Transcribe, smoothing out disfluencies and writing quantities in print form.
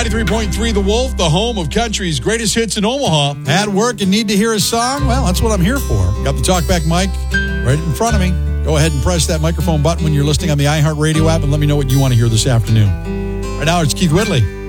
93.3 The Wolf, the home of country's greatest hits in Omaha. At work and need to hear a song? Well, that's what I'm here for. Got the TalkBack mic right in front of me. Go ahead and press that microphone button when you're listening on the iHeartRadio app and let me know what you want to hear this afternoon. Right now, it's Keith Whitley.